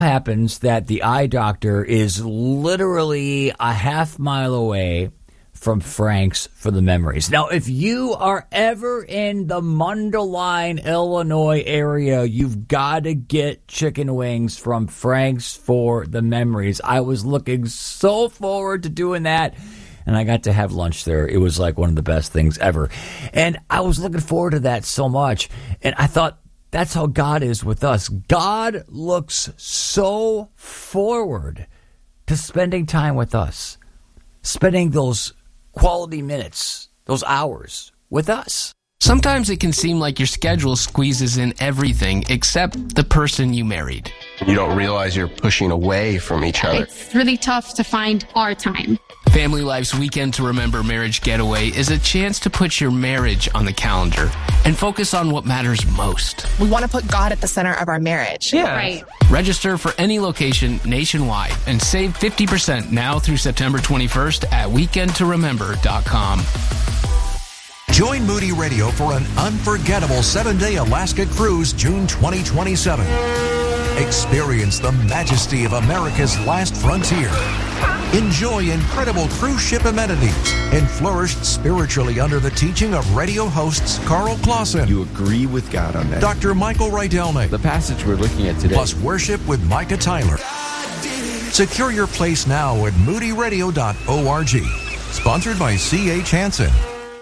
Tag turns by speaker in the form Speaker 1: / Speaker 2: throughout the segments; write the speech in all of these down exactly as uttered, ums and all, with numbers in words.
Speaker 1: happens that the eye doctor is literally a half mile away from Frank's for the Memories. Now, if you are ever in the Mundelein, Illinois area, you've got to get chicken wings from Frank's for the Memories. I was looking so forward to doing that, and I got to have lunch there. It was like one of the best things ever. And I was looking forward to that so much, and I thought, that's how God is with us. God looks so forward to spending time with us, spending those quality minutes, those hours with us.
Speaker 2: Sometimes it can seem like your schedule squeezes in everything except the person you married.
Speaker 3: You don't realize you're pushing away from each other.
Speaker 4: It's really tough to find our time.
Speaker 2: Family Life's Weekend to Remember Marriage Getaway is a chance to put your marriage on the calendar and focus on what matters most.
Speaker 5: We want to put God at the center of our marriage.
Speaker 2: Yeah.
Speaker 4: Right.
Speaker 2: Register for any location nationwide and save fifty percent now through September twenty-first at weekend to remember dot com.
Speaker 6: Join Moody Radio for an unforgettable seven-day Alaska cruise June twenty twenty-seven. Experience the majesty of America's last frontier. Enjoy incredible cruise ship amenities and flourish spiritually under the teaching of radio hosts Carl Clausen.
Speaker 7: You agree with God on that.
Speaker 6: Doctor Michael Rydelnik.
Speaker 7: The passage we're looking at today.
Speaker 6: Plus worship with Micah Tyler. Secure your place now at moody radio dot org. Sponsored by C H Hansen.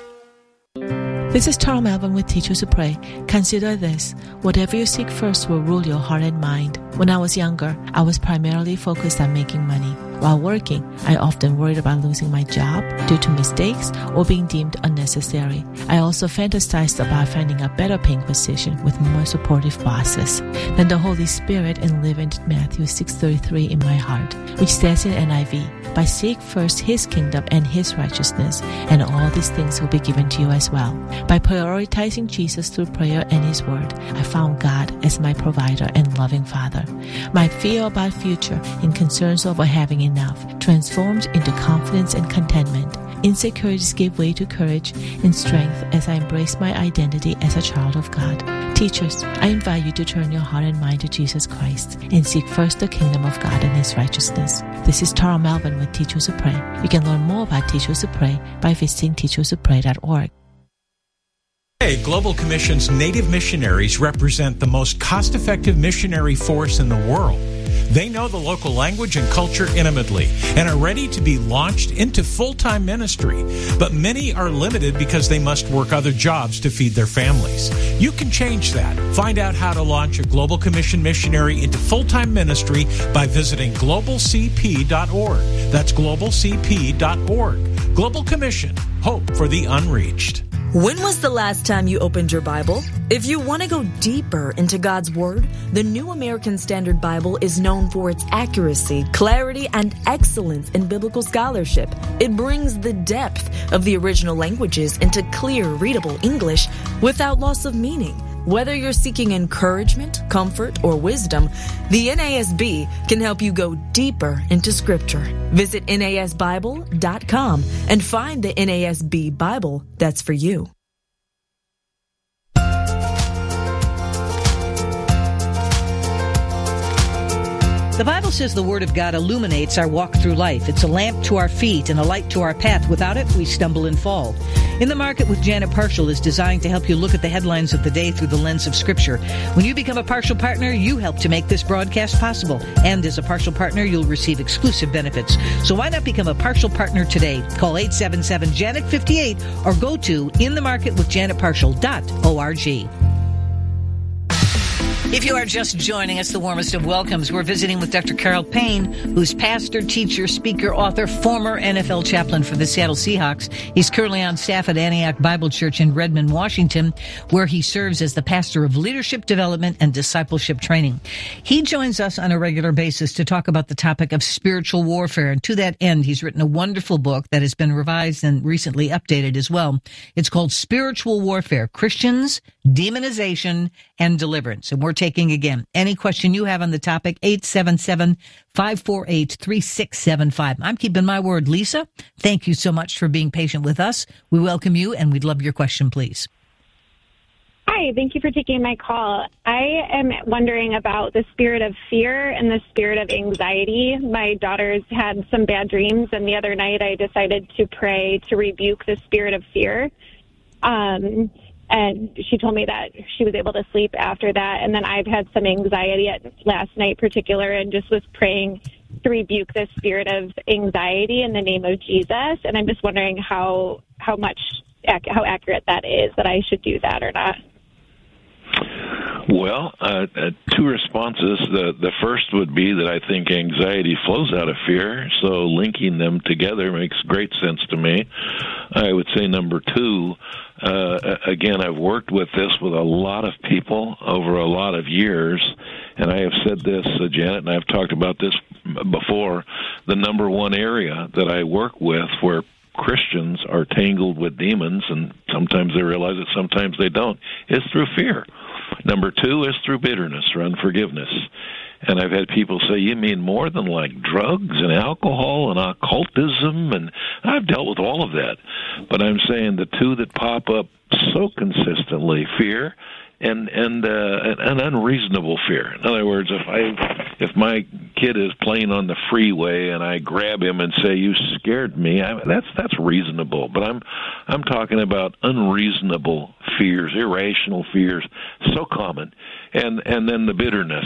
Speaker 8: This is Tara Melvin with Teachers Who Pray. Consider this. Whatever you seek first will rule your heart and mind. When I was younger, I was primarily focused on making money. While working, I often worried about losing my job due to mistakes or being deemed unnecessary. I also fantasized about finding a better paying position with more supportive bosses. Then the Holy Spirit enlivened Matthew six thirty-three in my heart, which says in N I V, "But seek first His kingdom and His righteousness, and all these things will be given to you as well." By prioritizing Jesus through prayer and His Word, I found God as my provider and loving Father. My fear about future and concerns over having enough transformed into confidence and contentment. Insecurities gave way to courage and strength as I embraced my identity as a child of God. Teachers, I invite you to turn your heart and mind to Jesus Christ and seek first the kingdom of God and His righteousness. This is Tara Melvin with Teachers Who Pray. You can learn more about Teachers Who Pray by visiting teachers who pray dot org.
Speaker 9: Today, Global Commission's Native missionaries represent the most cost-effective missionary force in the world. They know the local language and culture intimately and are ready to be launched into full-time ministry. But many are limited because they must work other jobs to feed their families. You can change that. Find out how to launch a Global Commission missionary into full-time ministry by visiting global c p dot org. That's global c p dot org. Global Commission, hope for the unreached.
Speaker 10: When was the last time you opened your Bible? If you want to go deeper into God's Word, the New American Standard Bible is known for its accuracy, clarity, and excellence in biblical scholarship. It brings the depth of the original languages into clear, readable English without loss of meaning. Whether you're seeking encouragement, comfort, or wisdom, the N A S B can help you go deeper into Scripture. Visit N A S Bible dot com and find the N A S B Bible that's for you.
Speaker 11: The Bible says the Word of God illuminates our walk through life. It's a lamp to our feet and a light to our path. Without it, we stumble and fall. In the Market with Janet Partial is designed to help you look at the headlines of the day through the lens of Scripture. When you become a partial partner, you help to make this broadcast possible. And as a partial partner, you'll receive exclusive benefits. So why not become a partial partner today? Call eight seven seven, Janet fifty-eight or go to in the market with janet partial dot org. If you are just joining us, the warmest of welcomes. We're visiting with Doctor Carl Payne, who's pastor, teacher, speaker, author, former N F L chaplain for the Seattle Seahawks. He's currently on staff at Antioch Bible Church in Redmond, Washington, where he serves as the pastor of leadership development and discipleship training. He joins us on a regular basis to talk about the topic of spiritual warfare. And to that end, he's written a wonderful book that has been revised and recently updated as well. It's called Spiritual Warfare, Christians, Demonization, and Deliverance. And we're taking, again, any question you have on the topic, eight seven seven, five four eight, three six seven five. I'm keeping my word. Lisa, thank you so much for being patient with us. We welcome you, and we'd love your question, please.
Speaker 12: Hi, thank you for taking my call. I am wondering about the spirit of fear and the spirit of anxiety. My daughter's had some bad dreams, and the other night I decided to pray to rebuke the spirit of fear. Um, and she told me that she was able to sleep after that. And then I've had some anxiety at last night in particular, and just was praying to rebuke the spirit of anxiety in the name of Jesus. And I'm just wondering how how much how accurate that is, that I should do that or not.
Speaker 13: Well, uh, uh, two responses. The the first would be that I think anxiety flows out of fear, so linking them together makes great sense to me. I would say number two, uh, again, I've worked with this with a lot of people over a lot of years, and I have said this, uh, Janet, and I've talked about this before, the number one area that I work with where Christians are tangled with demons, and sometimes they realize it, sometimes they don't, is through fear. Number two is through bitterness or unforgiveness. And I've had people say, you mean more than like drugs and alcohol and occultism? And I've dealt with all of that. But I'm saying the two that pop up so consistently, fear and and uh, an unreasonable fear. In other words, if I if my kid is playing on the freeway and I grab him and say, "You scared me," I, that's that's reasonable. But I'm I'm talking about unreasonable fears, irrational fears, so common. And and then the bitterness.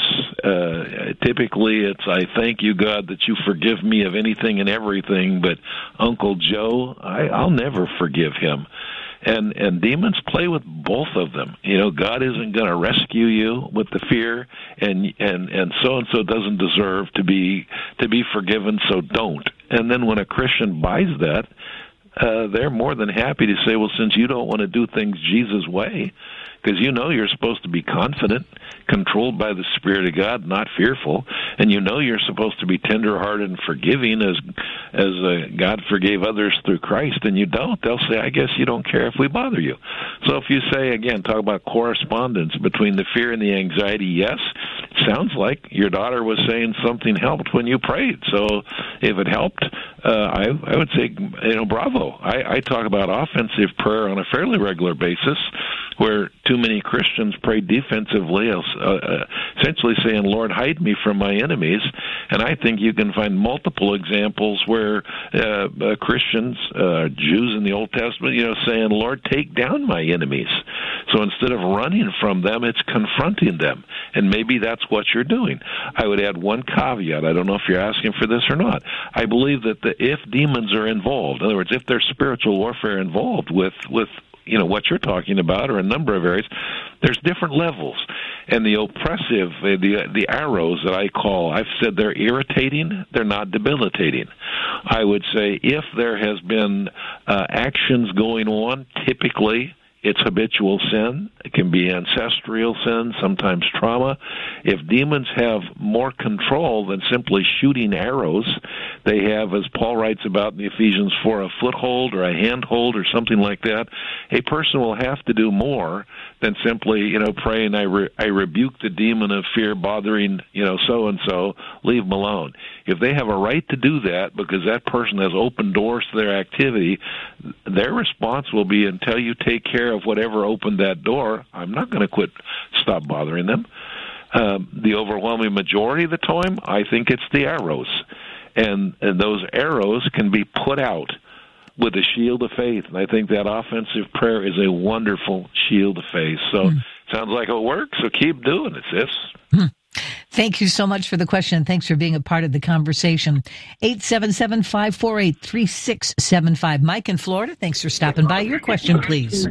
Speaker 13: Uh, typically, it's I thank you, God, that you forgive me of anything and everything, but Uncle Joe, I, I'll never forgive him. And and demons play with both of them. You know, God isn't going to rescue you with the fear, and and and so and so doesn't deserve to be to be forgiven, so don't. And then when a Christian buys that, uh, they're more than happy to say, well, since you don't want to do things Jesus' way, because you know you're supposed to be confident, controlled by the Spirit of God, not fearful, and you know you're supposed to be tender-hearted and forgiving as as uh, God forgave others through Christ, and you don't, they'll say, I guess you don't care if we bother you. So if you say, again, talk about correspondence between the fear and the anxiety, yes, it sounds like your daughter was saying something helped when you prayed. So if it helped, uh, I, I would say, you know, bravo. I, I talk about offensive prayer on a fairly regular basis, where too many Christians pray defensively, uh, essentially saying, Lord, hide me from my enemies. And I think you can find multiple examples where uh, uh, Christians, uh, Jews in the Old Testament, you know, saying, Lord, take down my enemies. So instead of running from them, it's confronting them. And maybe that's what you're doing. I would add one caveat. I don't know if you're asking for this or not. I believe that the, if demons are involved, in other words, if there's spiritual warfare involved with, with you know, what you're talking about, or a number of areas, there's different levels. And the oppressive, the the arrows that I call, I've said they're irritating, they're not debilitating. I would say if there has been uh, actions going on, typically it's habitual sin. It can be ancestral sin, sometimes trauma. If demons have more control than simply shooting arrows, they have, as Paul writes about in Ephesians four, a foothold or a handhold or something like that. A person will have to do more than simply, you know, praying, I, re- I rebuke the demon of fear bothering, you know, so-and-so, leave them alone. If they have a right to do that because that person has opened doors to their activity, their response will be, until you take care of whatever opened that door, I'm not going to quit, stop bothering them. Um, the overwhelming majority of the time, I think it's the arrows. And, and those arrows can be put out with a shield of faith. And I think that offensive prayer is a wonderful shield of faith. So mm. sounds like it works, so keep doing it, sis.
Speaker 11: Mm. Thank you so much for the question. Thanks for being a part of the conversation. eight seven seven, five four eight, three six seven five. Mike in Florida, thanks for stopping by. Your question, please.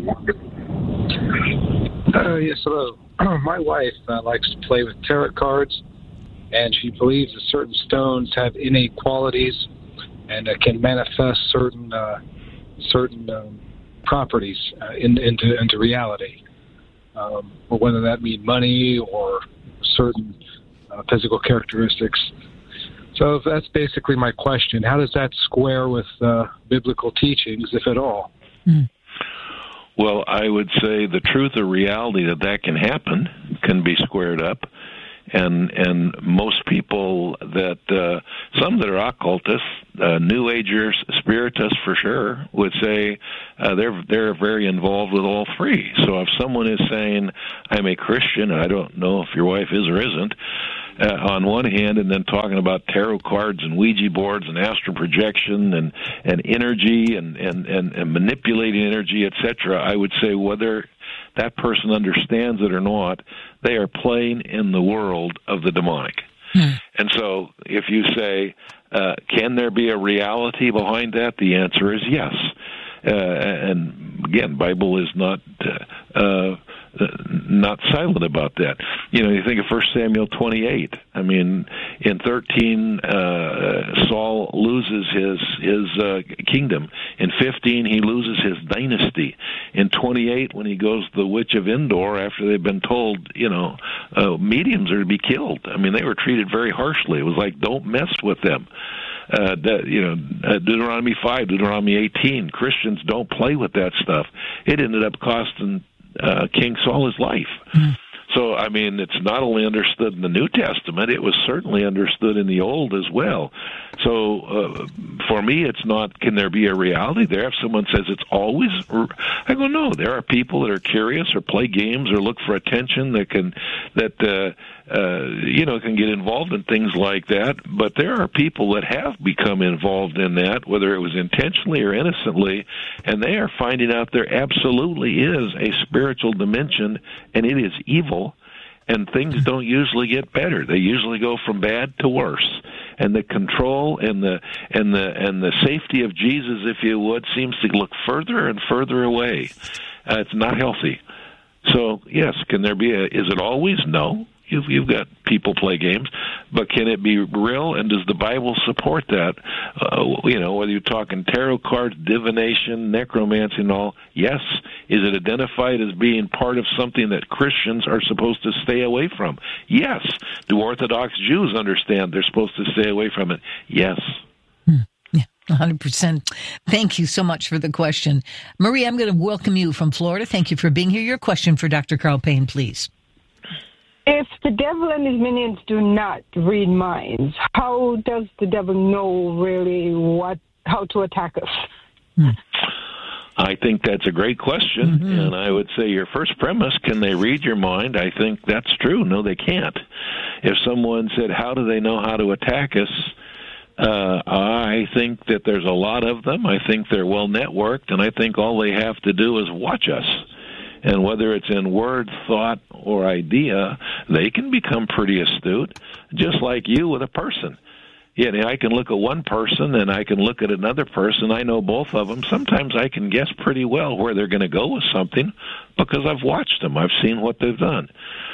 Speaker 14: Uh, yes, hello. My wife uh, likes to play with tarot cards, and she believes that certain stones have innate qualities and uh, can manifest certain uh, certain um, properties uh, in, into into reality, um, or whether that mean money or certain uh, physical characteristics. So that's basically my question. How does that square with uh, biblical teachings, if at all?
Speaker 11: Mm.
Speaker 13: Well, I would say the truth or reality that that can happen can be squared up. And and most people that uh, some that are occultists, uh, New Agers, Spiritists for sure, would say uh, they're they're very involved with all three. So if someone is saying, I'm a Christian, I don't know if your wife is or isn't, uh, on one hand, and then talking about tarot cards and Ouija boards and astral projection and, and energy and, and, and, and manipulating energy, et cetera, I would say whether that person understands it or not, they are playing in the world of the demonic. Hmm. And so if you say, uh, can there be a reality behind that? The answer is yes. Uh, and again, Bible is not uh, uh, not silent about that. You know, you think of First Samuel twenty-eight. I mean, in thirteen, uh, Saul loses his his uh, kingdom. In fifteen, he loses his dynasty. In twenty-eight, when he goes to the witch of Endor after they've been told, you know, uh, mediums are to be killed. I mean, they were treated very harshly. It was like, don't mess with them. Uh, that, you know, uh, Deuteronomy five, Deuteronomy eighteen, Christians don't play with that stuff. It ended up costing uh, King Saul his life. Mm. So, I mean, it's not only understood in the New Testament, it was certainly understood in the Old as well. So, uh, for me, it's not, can there be a reality there? If someone says it's always, I go, no, there are people that are curious or play games or look for attention that can, that, uh, uh, you know, can get involved in things like that. But there are people that have become involved in that, whether it was intentionally or innocently, and they are finding out there absolutely is a spiritual dimension, and it is evil. And things don't usually get better; they usually go from bad to worse. And the control and the and the and the safety of Jesus, if you would, seems to look further and further away. Uh, it's not healthy. So, yes, can there be a? Is it always? No. You've, you've got people play games, but can it be real? And does the Bible support that? Uh, you know, whether you're talking tarot cards, divination, necromancy, and all. Yes. Is it identified as being part of something that Christians are supposed to stay away from? Yes. Do Orthodox Jews understand they're supposed to stay away from it? Yes.
Speaker 11: Hmm. Yeah, one hundred percent. Thank you so much for the question. Marie, I'm going to welcome you from Florida. Thank you for being here. Your question for Doctor Carl Payne, please.
Speaker 15: If the devil and his minions do not read minds, how does the devil know really what how to attack us?
Speaker 11: Hmm.
Speaker 13: I think that's a great question, mm-hmm. and I would say your first premise, can they read your mind? I think that's true. No, they can't. If someone said, how do they know how to attack us? Uh, I think that there's a lot of them. I think they're well networked, and I think all they have to do is watch us. And whether it's in word, thought, or idea, they can become pretty astute, just like you with a person. Yeah, I can look at one person and I can look at another person. I know both of them. Sometimes I can guess pretty well where they're going to go with something because I've watched them. I've seen what they've done.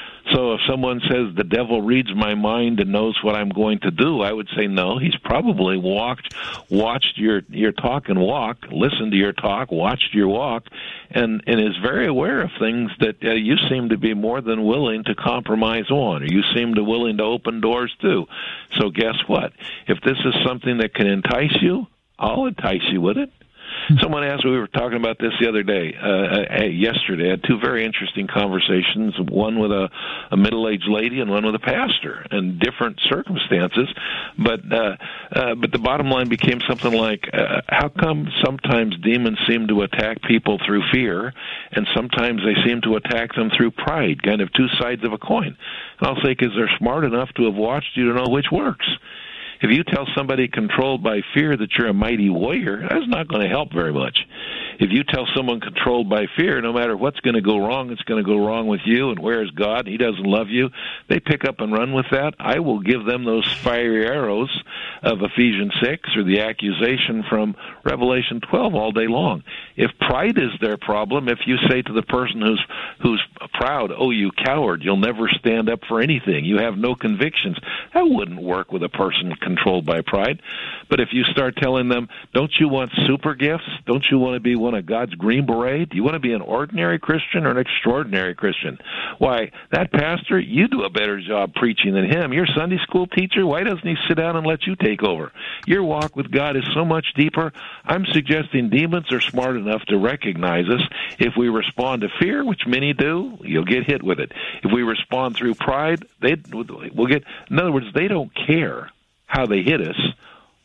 Speaker 13: So if someone says the devil reads my mind and knows what I'm going to do, I would say no. He's probably walked, watched your your talk and walk, listened to your talk, watched your walk, and, and is very aware of things that uh, you seem to be more than willing to compromise on, or you seem to willing to open doors to. So guess what? If this is something that can entice you, I'll entice you with it. Someone asked me, we were talking about this the other day, uh, yesterday. I had two very interesting conversations, one with a, a middle-aged lady and one with a pastor, in different circumstances. But uh, uh, but the bottom line became something like, uh, how come sometimes demons seem to attack people through fear, and sometimes they seem to attack them through pride, kind of two sides of a coin? And I'll say, because they're smart enough to have watched you to know which works. If you tell somebody controlled by fear that you're a mighty warrior, that's not going to help very much. If you tell someone controlled by fear, no matter what's going to go wrong, it's going to go wrong with you, and where is God? He doesn't love you. They pick up and run with that. I will give them those fiery arrows of Ephesians six or the accusation from Revelation twelve all day long. If pride is their problem, if you say to the person who's who's proud, oh, you coward, you'll never stand up for anything, you have no convictions, that wouldn't work with a person controlled by pride. But if you start telling them, don't you want super gifts? Don't you want to be one of God's green beret? Do you want to be an ordinary Christian or an extraordinary Christian? Why, that pastor, you do a better job preaching than him. Your Sunday school teacher, why doesn't he sit down and let you take over? Your walk with God is so much deeper. I'm suggesting demons are smart enough to recognize us. If we respond to fear, which many do, you'll get hit with it. If we respond through pride, they we'll get, in other words, they don't care how they hit us.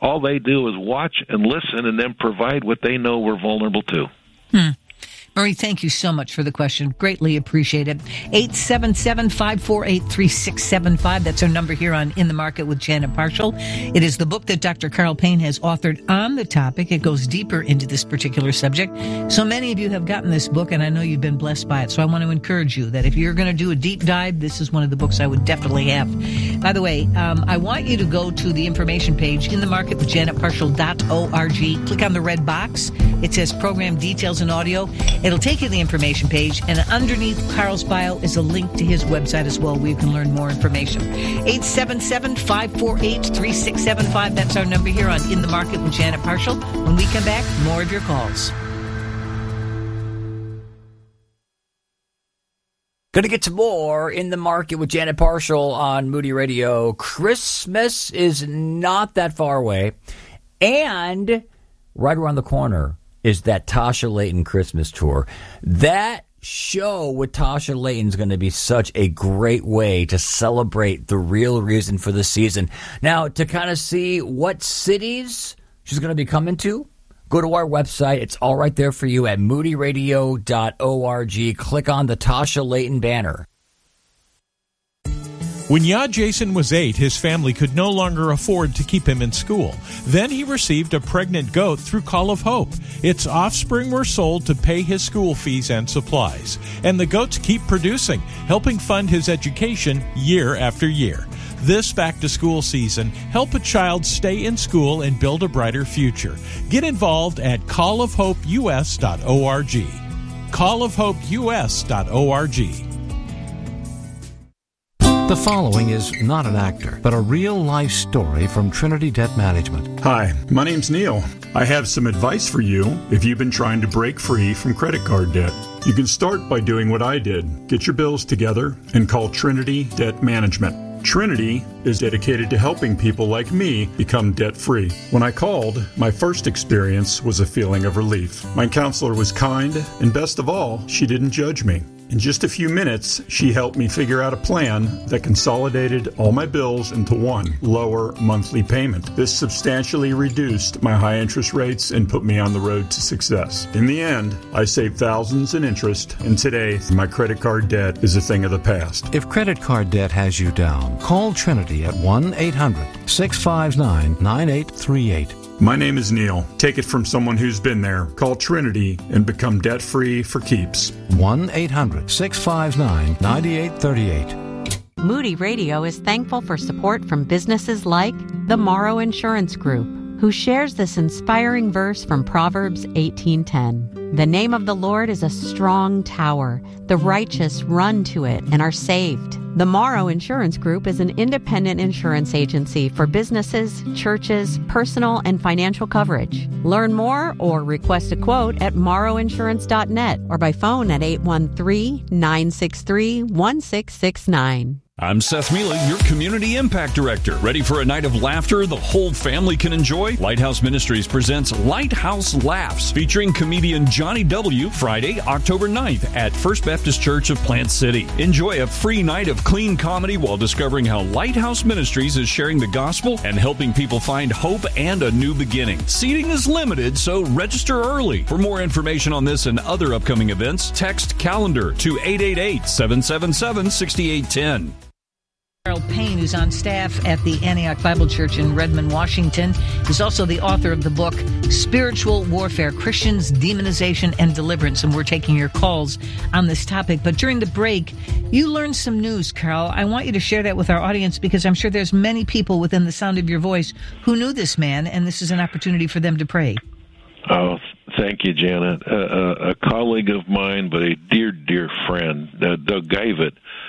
Speaker 13: All they do is watch and listen and then provide what they know we're vulnerable to.
Speaker 11: Hmm. Marie, thank you so much for the question. Greatly appreciate it. eight seven seven, five four eight, three six seven five. That's our number here on In the Market with Janet Parshall. It is the book that Doctor Carl Payne has authored on the topic. It goes deeper into this particular subject. So many of you have gotten this book, and I know you've been blessed by it. So I want to encourage you that if you're going to do a deep dive, this is one of the books I would definitely have. By the way, um, I want you to go to the information page, in the market with janet parshall dot org. Click on the red box. It says Program Details and Audio. It'll take you to the information page, and underneath Carl's bio is a link to his website as well, where you can learn more information. eight seven seven, five four eight, three six seven five. That's our number here on In the Market with Janet Parshall. When we come back, more of your calls.
Speaker 1: Going to get to more In the Market with Janet Parshall on Moody Radio. Christmas is not that far away, and right around the corner is that Tasha Layton Christmas tour. That show with Tasha Layton is going to be such a great way to celebrate the real reason for the season. Now, to kind of see what cities she's going to be coming to, go to our website. It's all right there for you at moody radio dot org. Click on the Tasha Layton banner.
Speaker 9: When Yad Jason was eight, his family could no longer afford to keep him in school. Then he received a pregnant goat through Call of Hope. Its offspring were sold to pay his school fees and supplies. And the goats keep producing, helping fund his education year after year. This back-to-school season, help a child stay in school and build a brighter future. Get involved at call of hope u s dot org. call of hope u s dot org.
Speaker 16: The following is not an actor, but a real-life story from Trinity Debt Management.
Speaker 17: Hi, my name's Neil. I have some advice for you if you've been trying to break free from credit card debt. You can start by doing what I did. Get your bills together and call Trinity Debt Management. Trinity is dedicated to helping people like me become debt-free. When I called, my first experience was a feeling of relief. My counselor was kind, and best of all, she didn't judge me. In just a few minutes, she helped me figure out a plan that consolidated all my bills into one lower monthly payment. This substantially reduced my high interest rates and put me on the road to success. In the end, I saved thousands in interest, and today, my credit card debt is a thing of the past.
Speaker 16: If credit card debt has you down, call Trinity at one eight hundred, six five nine, nine eight three eight.
Speaker 17: My name is Neil. Take it from someone who's been there. Call Trinity and become debt-free for keeps.
Speaker 16: one eight hundred, six five nine, nine eight three eight.
Speaker 18: Moody Radio is thankful for support from businesses like the Morrow Insurance Group, who shares this inspiring verse from Proverbs eighteen ten. The name of the Lord is a strong tower. The righteous run to it and are saved. The Morrow Insurance Group is an independent insurance agency for businesses, churches, personal and financial coverage. Learn more or request a quote at morrow insurance dot net or by phone at eight one three, nine six three, one six six nine.
Speaker 19: I'm Seth Mila, your Community Impact Director. Ready for a night of laughter the whole family can enjoy? Lighthouse Ministries presents Lighthouse Laughs, featuring comedian Johnny W. Friday, October ninth at First Baptist Church of Plant City. Enjoy a free night of clean comedy while discovering how Lighthouse Ministries is sharing the gospel and helping people find hope and a new beginning. Seating is limited, so register early. For more information on this and other upcoming events, text CALENDAR to eight eight eight, seven seven seven, six eight one zero.
Speaker 11: Carl Payne, who's on staff at the Antioch Bible Church in Redmond, Washington, is also the author of the book Spiritual Warfare, Christians, Demonization, and Deliverance. And we're taking your calls on this topic. But during the break, you learned some news, Carl. I want you to share that with our audience because I'm sure there's many people within the sound of your voice who knew this man, and this is an opportunity for them to pray.
Speaker 13: Oh, thank you, Janet. Uh, a, a colleague of mine, but a dear, dear friend, uh, Doug Guyvett,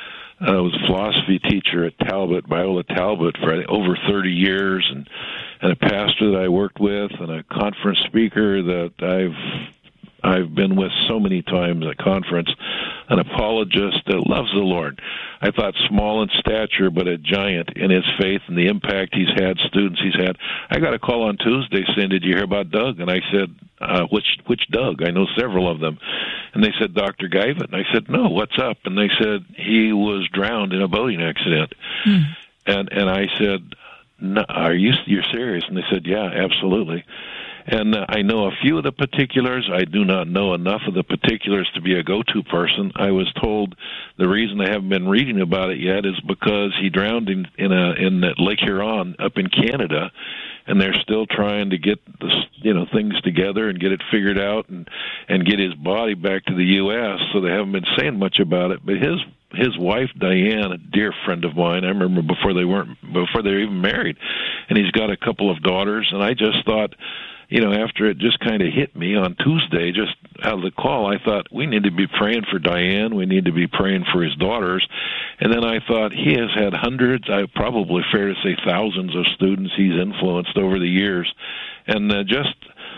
Speaker 13: I was a philosophy teacher at Talbot, Biola Talbot, for over thirty years, and, and a pastor that I worked with, and a conference speaker that I've I've been with so many times at conference, an apologist that loves the Lord. I thought small in stature, but a giant in his faith and the impact he's had, students he's had. I got a call on Tuesday saying, "Did you hear about Doug?" And I said, uh, which which Doug? I know several of them. And they said, "Doctor Guyvett." And I said, "No, what's up?" And they said, "He was drowned in a boating accident." Mm. And and I said, no, are you you're serious? And they said, yeah, absolutely. And uh, I know a few of the particulars. I do not know enough of the particulars to be a go-to person. I was told the reason I haven't been reading about it yet is because he drowned in in, a, in Lake Huron up in Canada, and they're still trying to get the, you know, things together and get it figured out and and get his body back to the U S. So they haven't been saying much about it. But his his wife Diane, a dear friend of mine, I remember before they weren't before they were even married, and he's got a couple of daughters. And I just thought, you know, after it just kind of hit me on Tuesday, just out of the call, I thought, we need to be praying for Diane. We need to be praying for his daughters. And then I thought, he has had hundreds, I probably fair to say thousands of students he's influenced over the years. And uh, just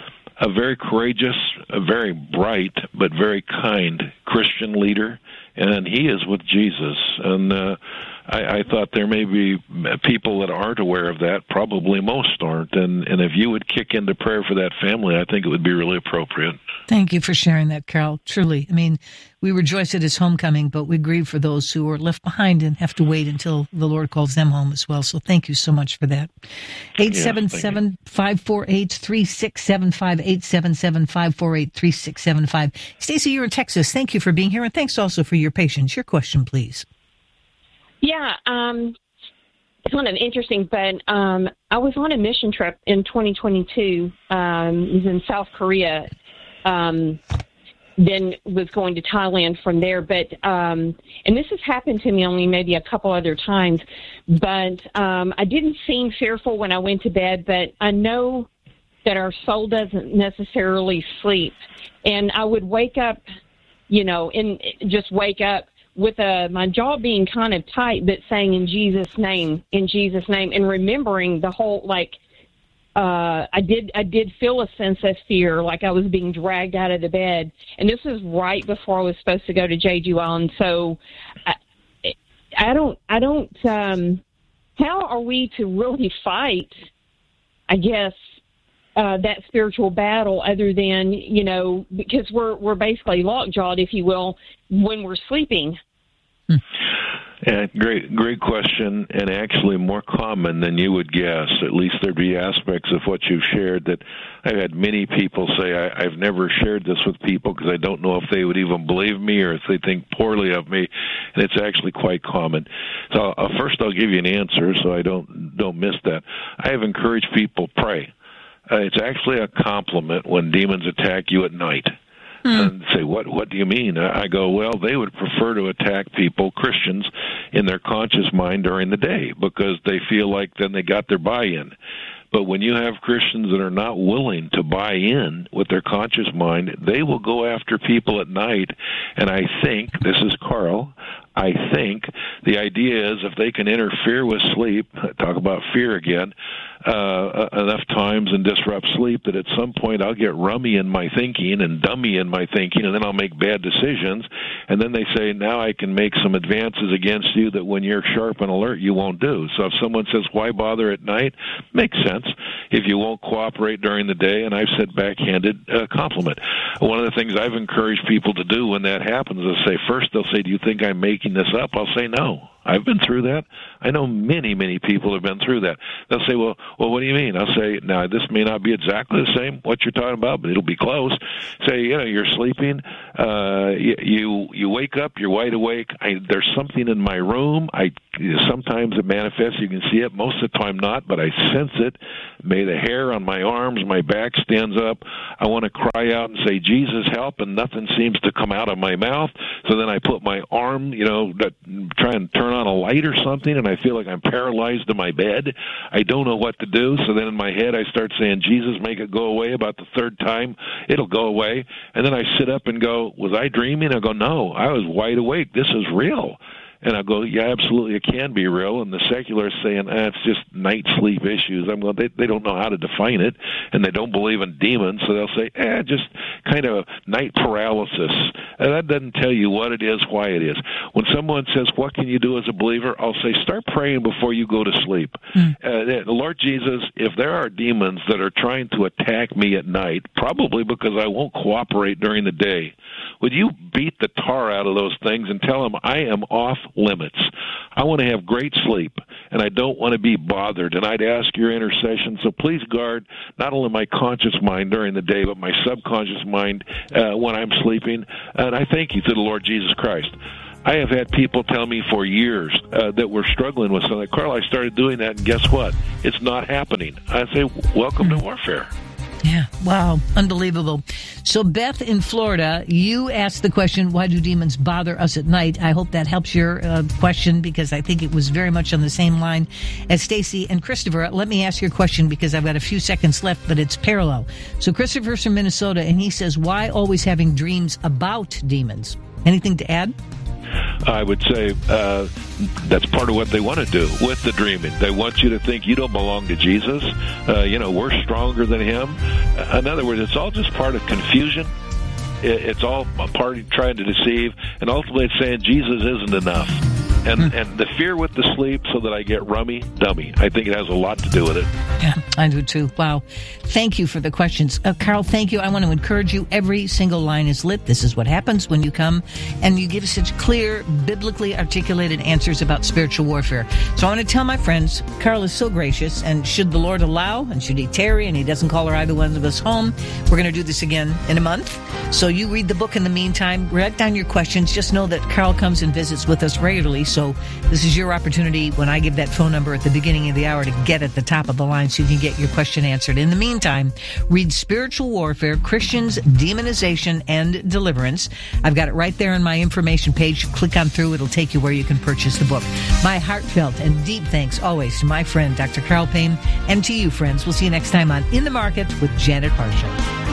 Speaker 13: a very courageous, a very bright, but very kind Christian leader. And he is with Jesus. And uh, I, I thought there may be people that aren't aware of that. Probably most aren't. And, and if you would kick into prayer for that family, I think it would be really appropriate.
Speaker 11: Thank you for sharing that, Carol. Truly. I mean, we rejoice at his homecoming, but we grieve for those who are left behind and have to wait until the Lord calls them home as well. So thank you so much for that. eight seven seven, five four eight, three six seven five, eight seven seven, five four eight, three six seven five. Stacey, you're in Texas. Thank you for being here, and thanks also for your patience. Your question, please.
Speaker 20: Yeah, um, it's kind of interesting, but um, I was on a mission trip in twenty twenty-two. Um, it was in South Korea. Um, then was going to Thailand from there. But, um, and this has happened to me only maybe a couple other times, but um, I didn't seem fearful when I went to bed, but I know that our soul doesn't necessarily sleep. And I would wake up, you know, and just wake up with a, my jaw being kind of tight, but saying in Jesus' name, in Jesus' name, and remembering the whole, like, Uh, I did. I did feel a sense of fear, like I was being dragged out of the bed, and this was right before I was supposed to go to Jeju Island. So, I, I don't. I don't. Um, how are we to really fight? I guess uh, that spiritual battle, other than you know, because we're we're basically lockjawed, if you will, when we're sleeping.
Speaker 11: Hmm.
Speaker 13: Yeah, great, great question, and actually more common than you would guess. At least there'd be aspects of what you've shared that I've had many people say, I, I've never shared this with people because I don't know if they would even believe me or if they think poorly of me, and it's actually quite common. So uh, first I'll give you an answer so I don't don't miss that. I have encouraged people, pray. Uh, it's actually a compliment when demons attack you at night. And say, what What do you mean? I go, well, they would prefer to attack people, Christians, in their conscious mind during the day because they feel like then they got their buy-in. But when you have Christians that are not willing to buy in with their conscious mind, they will go after people at night. And I think, this is Carl, I think the idea is if they can interfere with sleep, talk about fear again, uh, enough times and disrupt sleep that at some point I'll get rummy in my thinking and dummy in my thinking, and then I'll make bad decisions. And then they say, now I can make some advances against you that when you're sharp and alert, you won't do. So if someone says, why bother at night? Makes sense. If you won't cooperate during the day, and I've said backhanded uh, compliment. One of the things I've encouraged people to do when that happens is say, first they'll say, do you think I'm making this up? I'll say, no. I've been through that. I know many, many people have been through that. They'll say, well, well, what do you mean? I'll say, now, this may not be exactly the same, what you're talking about, but it'll be close. Say, you know, you're sleeping. Uh, you, you you wake up. You're wide awake. I, there's something in my room. I Sometimes it manifests. You can see it. Most of the time not, but I sense it. May the hair on my arms, my back stands up. I want to cry out and say, Jesus, help, and nothing seems to come out of my mouth. So then I put my arm, you know, try and turn on a light or something, and I feel like I'm paralyzed in my bed. I don't know what to do. So then in my head I start saying, Jesus, make it go away. About the third time, it'll go away. And then I sit up and go, was I dreaming? I go, no, I was wide awake. This is real. And I go, yeah, absolutely, it can be real. And the secular is saying, ah, it's just night sleep issues. I'm going, they, they don't know how to define it, and they don't believe in demons, so they'll say, eh, just kind of night paralysis. And that doesn't tell you what it is, why it is. When someone says, what can you do as a believer? I'll say, start praying before you go to sleep. Mm. Uh, Lord Jesus, if there are demons that are trying to attack me at night, probably because I won't cooperate during the day, would you beat the tar out of those things and tell them I am off limits? I want to have great sleep, and I don't want to be bothered, and I'd ask your intercession. So please guard not only my conscious mind during the day, but my subconscious mind uh, when I'm sleeping. And I thank you to the Lord Jesus Christ. I have had people tell me for years uh, that we're struggling with something. Carl, I started doing that, and guess what? It's not happening. I say, welcome to warfare.
Speaker 11: Yeah. Wow. Unbelievable. So, Beth in Florida, you asked the question, why do demons bother us at night? I hope that helps your uh, question, because I think it was very much on the same line as Stacy and Christopher. Let me ask your question because I've got a few seconds left, but it's parallel. So, Christopher's from Minnesota, and he says, why always having dreams about demons? Anything to add?
Speaker 13: I would say uh, that's part of what they want to do with the dreaming. They want you to think you don't belong to Jesus. Uh, you know, we're stronger than him. In other words, it's all just part of confusion. It's all a part of trying to deceive. And ultimately it's saying Jesus isn't enough. And and the fear with the sleep so that I get rummy dummy. I think it has a lot to do with it.
Speaker 11: Yeah, I do too. Wow. Thank you for the questions. Uh, Carl, thank you. I want to encourage you. Every single line is lit. This is what happens when you come and you give such clear, biblically articulated answers about spiritual warfare. So I want to tell my friends, Carl is so gracious, and should the Lord allow, and should he tarry, and he doesn't call or either one of us home, we're going to do this again in a month. So you read the book in the meantime, write down your questions. Just know that Carl comes and visits with us regularly. So this is your opportunity when I give that phone number at the beginning of the hour to get at the top of the line so you can get your question answered. In the meantime, read Spiritual Warfare, Christians, Demonization, and Deliverance. I've got it right there on my information page. Click on through. It'll take you where you can purchase the book. My heartfelt and deep thanks always to my friend, Doctor Carl Payne, and to you, friends. We'll see you next time on In the Market with Janet Parshall.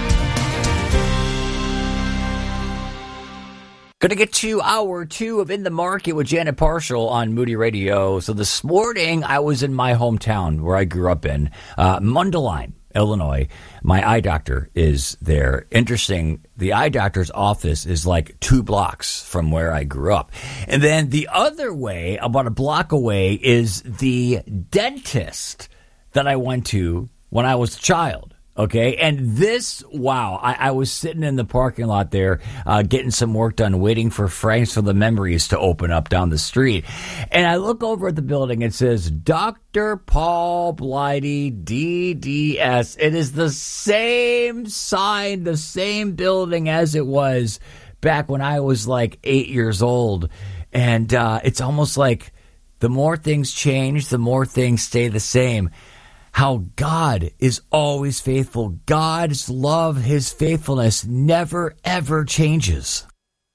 Speaker 1: Going to get to hour two of In the Market with Janet Parshall on Moody Radio. So this morning I was in my hometown where I grew up in, uh, Mundelein, Illinois. My eye doctor is there. Interesting, the eye doctor's office is like two blocks from where I grew up. And then the other way, about a block away, is the dentist that I went to when I was a child. Okay, and this, wow, I, I was sitting in the parking lot there, uh, getting some work done, waiting for Frank's for the Memories to open up down the street. And I look over at the building, it says, Doctor Paul Blighty, D D S. It is the same sign, the same building as it was back when I was like eight years old. And uh, it's almost like the more things change, the more things stay the same. How God is always faithful. God's love, his faithfulness never, ever changes.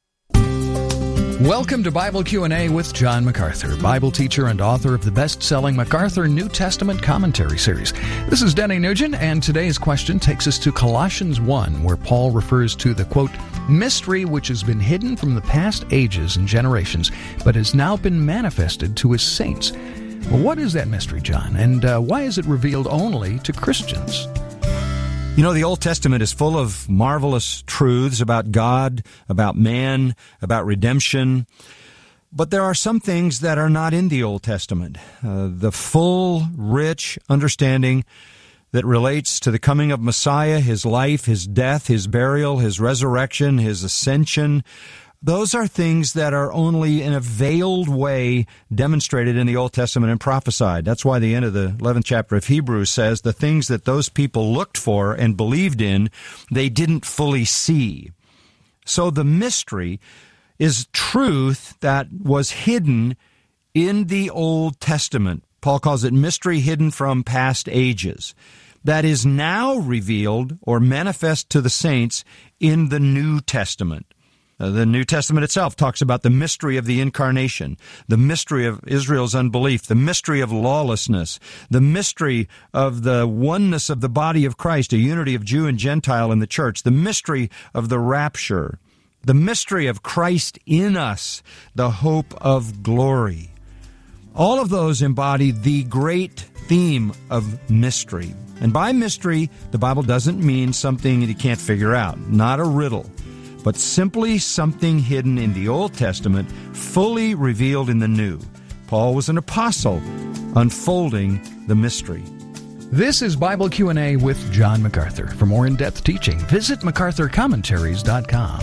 Speaker 21: Welcome to Bible Q and A with John MacArthur, Bible teacher and author of the best-selling MacArthur New Testament Commentary Series. This is Denny Nugent, and today's question takes us to Colossians one, where Paul refers to the, quote, mystery which has been hidden from the past ages and generations, but has now been manifested to his saints. Well, what is that mystery, John, and uh, why is it revealed only to Christians?
Speaker 22: You know, the Old Testament is full of marvelous truths about God, about man, about redemption. But there are some things that are not in the Old Testament. Uh, the full, rich understanding that relates to the coming of Messiah, his life, his death, his burial, his resurrection, his ascension. Those are things that are only in a veiled way demonstrated in the Old Testament and prophesied. That's why the end of the eleventh chapter of Hebrews says the things that those people looked for and believed in, they didn't fully see. So the mystery is truth that was hidden in the Old Testament. Paul calls it mystery hidden from past ages. That is now revealed or manifest to the saints in the New Testament. Uh, the New Testament itself talks about the mystery of the incarnation, the mystery of Israel's unbelief, the mystery of lawlessness, the mystery of the oneness of the body of Christ, a unity of Jew and Gentile in the church, the mystery of the rapture, the mystery of Christ in us, the hope of glory. All of those embody the great theme of mystery. And by mystery, the Bible doesn't mean something you can't figure out, not a riddle, but simply something hidden in the Old Testament, fully revealed in the New. Paul was an apostle, unfolding the mystery.
Speaker 21: This is Bible Q and A with John MacArthur. For more in-depth teaching, visit macarthur commentaries dot com.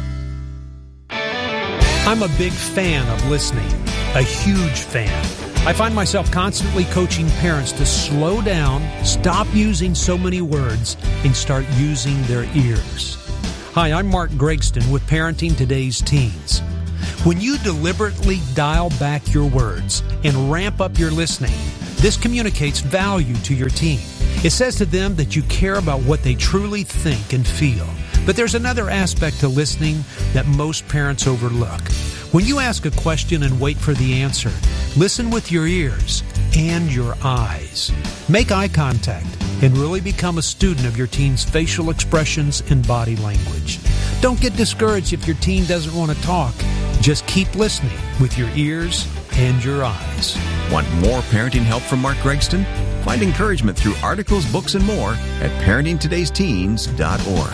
Speaker 3: I'm a big fan of listening, a huge fan. I find myself constantly coaching parents to slow down, stop using so many words, and start using their ears. Hi, I'm Mark Gregston with Parenting Today's Teens. When you deliberately dial back your words and ramp up your listening, this communicates value to your teen. It says to them that you care about what they truly think and feel. But there's another aspect to listening that most parents overlook. When you ask a question and wait for the answer, listen with your ears and your eyes. Make eye contact and really become a student of your teen's facial expressions and body language. Don't get discouraged if your teen doesn't want to talk. Just keep listening with your ears and your eyes.
Speaker 5: Want more parenting help from Mark Gregston? Find encouragement through articles, books, and more at parenting todays teens dot org.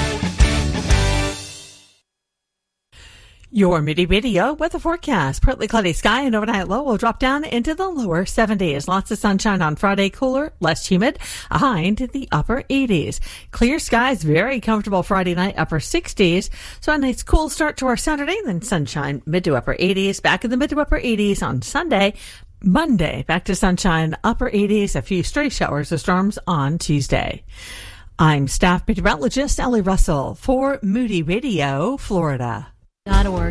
Speaker 23: Your Moody Radio with a forecast. Partly cloudy sky and overnight low will drop down into the lower seventies. Lots of sunshine on Friday, cooler, less humid, a high into the upper eighties. Clear skies, very comfortable Friday night, upper sixties. So a nice cool start to our Saturday, then sunshine, mid to upper eighties. Back in the mid to upper eighties on Sunday. Monday, back to sunshine, upper eighties, a few stray showers or storms on Tuesday. I'm staff meteorologist Ellie Russell for Moody Radio, Florida. .org.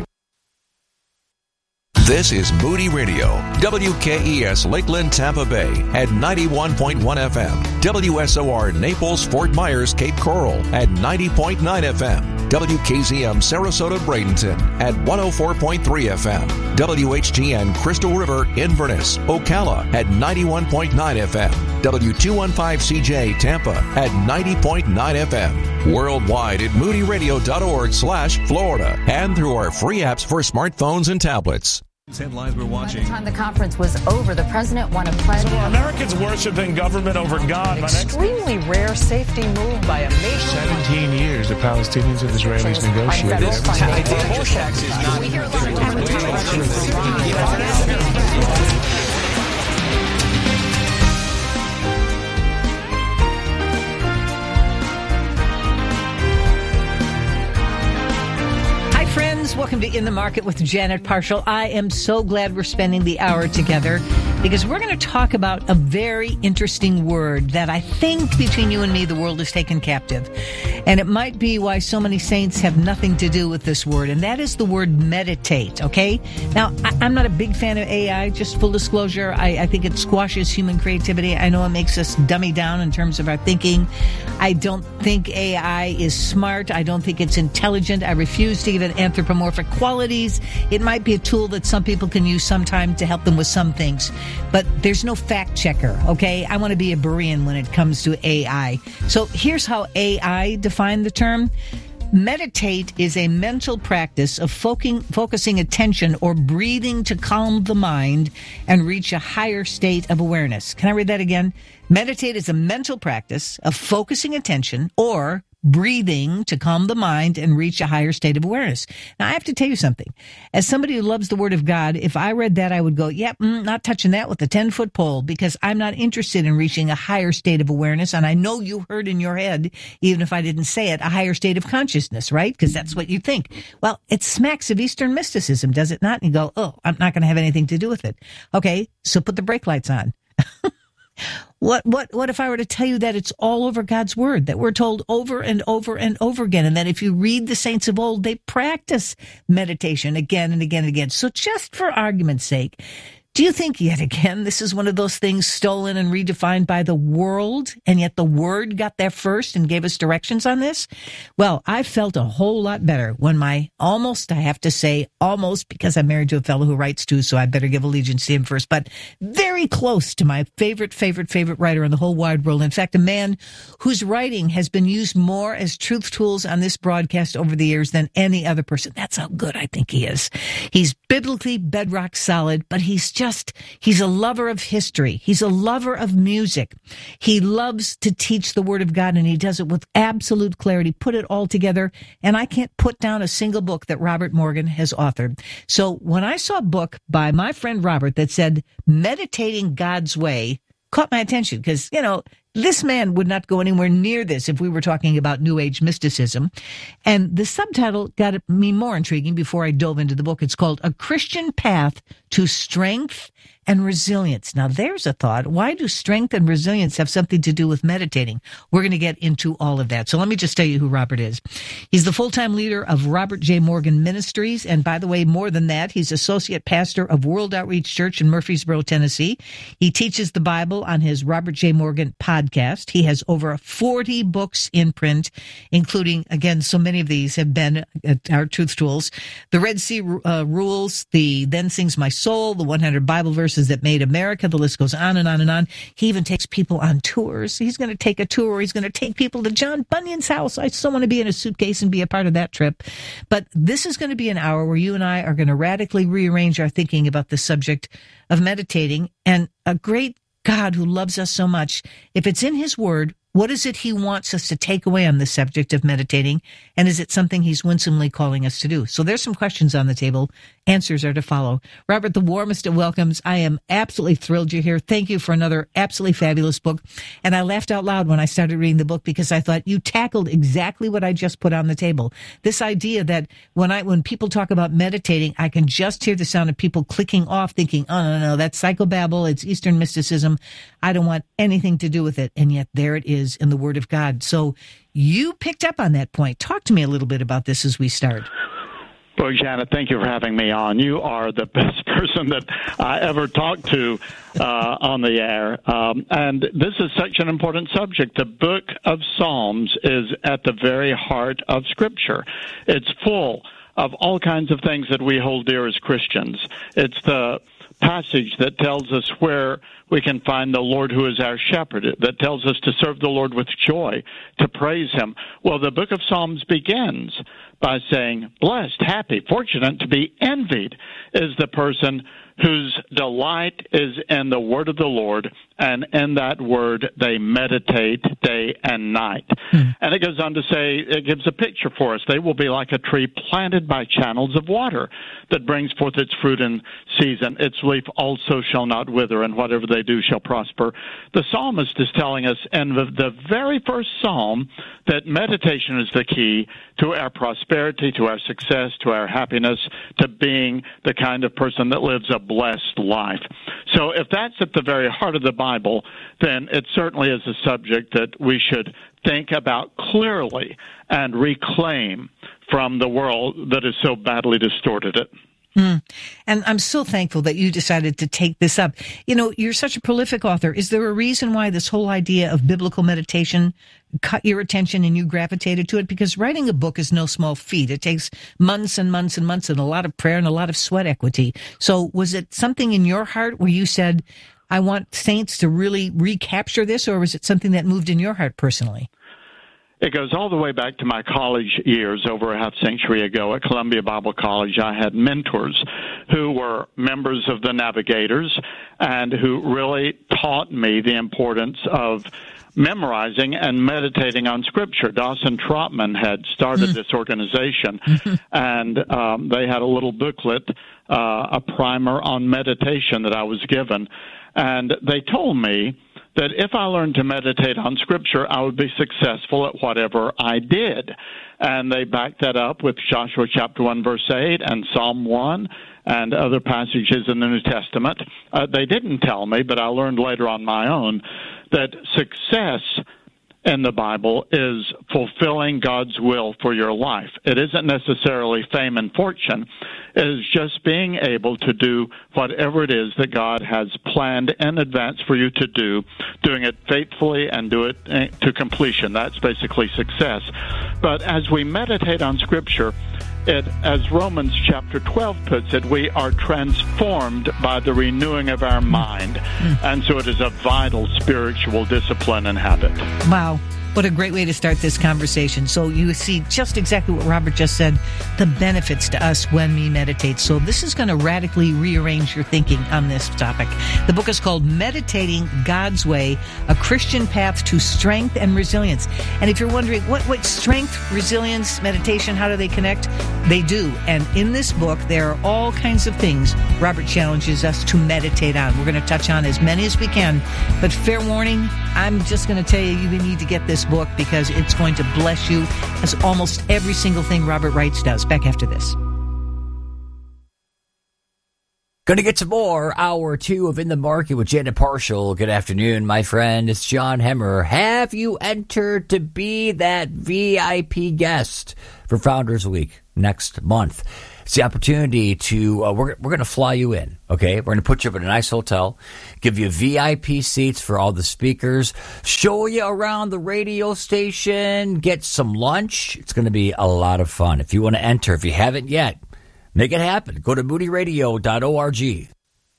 Speaker 6: This is Moody Radio, W K E S Lakeland, Tampa Bay at ninety-one point one F M, W S O R Naples, Fort Myers, Cape Coral at ninety point nine F M, W K Z M Sarasota, Bradenton at one oh four point three F M, W H G N Crystal River, Inverness, Ocala at ninety-one point nine F M, W two fifteen C J Tampa at ninety point nine F M, worldwide at moody radio dot org slash Florida, and through our free apps for smartphones and tablets.
Speaker 5: Headlines we're watching.
Speaker 24: By the time the conference was over, the president won a pledge.
Speaker 25: So Americans worshiping government over God.
Speaker 26: Extremely rare safety move by a major.
Speaker 25: Seventeen years the Palestinians and Israelis negotiated.
Speaker 26: We hear a lot of
Speaker 11: friends, welcome to In the Market with Janet Parshall. I am so glad we're spending the hour together because we're going to talk about a very interesting word that I think between you and me, the world is taken captive. And it might be why so many saints have nothing to do with this word, and that is the word meditate, okay? Now, I, I'm not a big fan of A I, just full disclosure. I, I think it squashes human creativity. I know it makes us dummy down in terms of our thinking. I don't think A I is smart. I don't think it's intelligent. I refuse to give it anthropomorphic qualities. It might be a tool that some people can use sometime to help them with some things, but there's no fact checker, okay? I want to be a Berean when it comes to A I. So here's how A I defined the term. Meditate is a mental practice of focusing, focusing attention or breathing to calm the mind and reach a higher state of awareness. Can I read that again? Meditate is a mental practice of focusing attention or breathing to calm the mind and reach a higher state of awareness. Now, I have to tell you something. As somebody who loves the Word of God, if I read that, I would go, yep, mm, not touching that with a ten-foot pole, because I'm not interested in reaching a higher state of awareness. And I know you heard in your head, even if I didn't say it, a higher state of consciousness, right? Because that's what you think. Well, it smacks of Eastern mysticism, does it not? And you go, oh, I'm not going to have anything to do with it. Okay, so put the brake lights on. What, what, what if I were to tell you that it's all over God's word, that we're told over and over and over again, and that if you read the saints of old, they practice meditation again and again and again. So just for argument's sake, do you think yet again this is one of those things stolen and redefined by the world, and yet the Word got there first and gave us directions on this? Well, I felt a whole lot better when my almost, I have to say almost, because I'm married to a fellow who writes too, so I better give allegiance to him first, but very close to my favorite, favorite, favorite writer in the whole wide world. In fact, a man whose writing has been used more as truth tools on this broadcast over the years than any other person. That's how good I think he is. He's biblically bedrock solid, but he's just Just, he's a lover of history. He's a lover of music. He loves to teach the Word of God, and he does it with absolute clarity, put it all together. And I can't put down a single book that Robert Morgan has authored. So when I saw a book by my friend Robert that said, Meditating God's Way, caught my attention because, you know, this man would not go anywhere near this if we were talking about New Age mysticism. And the subtitle got me more intriguing before I dove into the book. It's called A Christian Path to Strength and Resilience. Now, there's a thought. Why do strength and resilience have something to do with meditating? We're going to get into all of that. So let me just tell you who Robert is. He's the full-time leader of Robert J. Morgan Ministries. And by the way, more than that, he's associate pastor of World Outreach Church in Murfreesboro, Tennessee. He teaches the Bible on his Robert J. Morgan podcast. He has over forty books in print, including, again, so many of these have been our Truth Tools. The Red Sea uh, Rules, the Then Sings My Soul, the one hundred Bible Verses that Made America. The list goes on and on and on. He even takes people on tours. He's going to take a tour. He's going to take people to John Bunyan's house. I still want to be in a suitcase and be a part of that trip. But this is going to be an hour where you and I are going to radically rearrange our thinking about the subject of meditating. And a great God who loves us so much, if it's in his word, what is it he wants us to take away on the subject of meditating? And is it something he's winsomely calling us to do? So there's some questions on the table. Answers are to follow. Robert, the warmest of welcomes. I am absolutely thrilled you're here. Thank you for another absolutely fabulous book. And I laughed out loud when I started reading the book because I thought you tackled exactly what I just put on the table. This idea that when I, when people talk about meditating, I can just hear the sound of people clicking off thinking, oh, no, no, that's psychobabble. It's Eastern mysticism. I don't want anything to do with it. And yet there it is in the Word of God. So you picked up on that point. Talk to me a little bit about this as we start.
Speaker 2: Well, Janet, thank you for having me on. You are the best person that I ever talked to uh, on the air. Um, and this is such an important subject. The book of Psalms is at the very heart of Scripture. It's full of all kinds of things that we hold dear as Christians. It's the passage that tells us where we can find the Lord who is our shepherd, that tells us to serve the Lord with joy, to praise him. Well, the book of Psalms begins by saying, blessed, happy, fortunate, to be envied is the person whose delight is in the word of the Lord, and in that word they meditate day and night. Hmm. And it goes on to say, it gives a picture for us. They will be like a tree planted by channels of water that brings forth its fruit in season. Its leaf also shall not wither, and whatever they do shall prosper. The psalmist is telling us in the, the very first psalm that meditation is the key to our prosperity, to our success, to our happiness, to being the kind of person that lives a blessed life. So if that's at the very heart of the Bible, then it certainly is a subject that we should think about clearly and reclaim from the world that has so badly distorted it.
Speaker 11: Mm. And I'm so thankful that you decided to take this up. You know, you're such a prolific author. Is there a reason why this whole idea of biblical meditation caught your attention and you gravitated to it? Because writing a book is no small feat. It takes months and months and months and a lot of prayer and a lot of sweat equity. So was it something in your heart where you said, I want saints to really recapture this, or was it something that moved in your heart personally?
Speaker 2: It goes all the way back to my college years over a half century ago at Columbia Bible College. I had mentors who were members of the Navigators and who really taught me the importance of memorizing and meditating on Scripture. Dawson Trotman had started mm. this organization, and um, they had a little booklet, uh, a primer on meditation that I was given. And they told me that if I learned to meditate on Scripture, I would be successful at whatever I did. And they backed that up with Joshua chapter one, verse eight, and Psalm one, and other passages in the New Testament. Uh, they didn't tell me, but I learned later on my own, that success in the Bible is fulfilling God's will for your life. It isn't necessarily fame and fortune. It is just being able to do whatever it is that God has planned in advance for you to do, doing it faithfully and do it to completion. That's basically success. But as we meditate on Scripture, it, as Romans chapter twelve puts it, we are transformed by the renewing of our mind. And so it is a vital spiritual discipline and habit.
Speaker 11: Wow. What a great way to start this conversation. So you see just exactly what Robert just said, the benefits to us when we meditate. So this is going to radically rearrange your thinking on this topic. The book is called Meditating God's Way, A Christian Path to Strength and Resilience. And if you're wondering, what, what strength, resilience, meditation, how do they connect? They do. And in this book, there are all kinds of things Robert challenges us to meditate on. We're going to touch on as many as we can. But fair warning, I'm just going to tell you, you need to get this book because it's going to bless you, as almost every single thing Robert writes does. Back after this.
Speaker 1: Going to get some more. Hour two of In the Market with Janet Parshall. Good afternoon, my friend. It's John Hemmer. Have you entered to be that V I P guest for Founders Week next month? It's the opportunity to, uh, we're, we're going to fly you in, okay? We're going to put you up in a nice hotel, give you V I P seats for all the speakers, show you around the radio station, get some lunch. It's going to be a lot of fun. If you want to enter, if you haven't yet, make it happen. Go to moody radio dot org.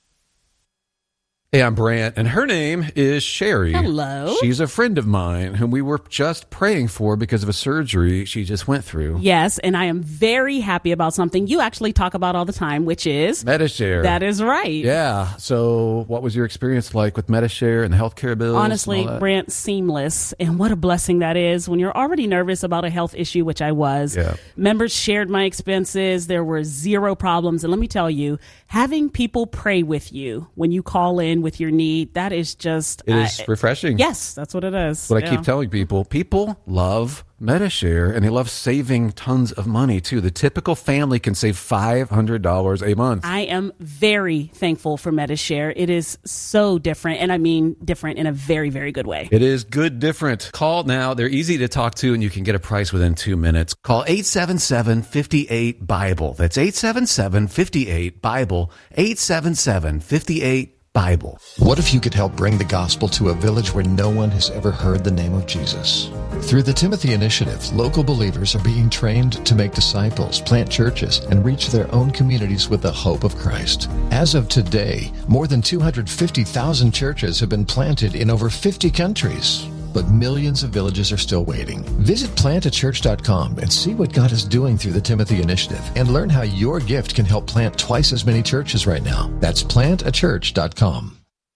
Speaker 4: Hey, I'm Brant, and her name is Sherry.
Speaker 7: Hello.
Speaker 4: She's a friend of mine whom we were just praying for because of a surgery she just went through.
Speaker 7: Yes, and I am very happy about something you actually talk about all the time, which is
Speaker 4: Medi-Share.
Speaker 7: That is right.
Speaker 4: Yeah. So what was your experience like with Medi-Share and the healthcare bills?
Speaker 7: Honestly, Brant, seamless. And what a blessing that is when you're already nervous about a health issue, which I was.
Speaker 4: Yeah.
Speaker 7: Members shared my expenses. There were zero problems. And let me tell you, having people pray with you when you call in with your need, that is just...
Speaker 4: It is uh, refreshing.
Speaker 7: Yes, that's what it is.
Speaker 4: What
Speaker 7: yeah.
Speaker 4: I keep telling people, people love Medi-Share, and they love saving tons of money, too. The typical family can save five hundred dollars a month.
Speaker 7: I am very thankful for Medi-Share. It is so different, and I mean different in a very, very good way.
Speaker 4: It is good different. Call now. They're easy to talk to, and you can get a price within two minutes. Call eight seven seven, five eight, BIBLE. That's eight seven seven, five eight, BIBLE. eight seven seven, five eight, Bible.
Speaker 8: What if you could help bring the gospel to a village where no one has ever heard the name of Jesus? Through the Timothy Initiative, local believers are being trained to make disciples, plant churches, and reach their own communities with the hope of Christ. As of today, more than two hundred fifty thousand churches have been planted in over fifty countries. But millions of villages are still waiting. Visit plant a church dot com and see what God is doing through the Timothy Initiative and learn how your gift can help plant twice as many churches right now. That's plant a church dot com.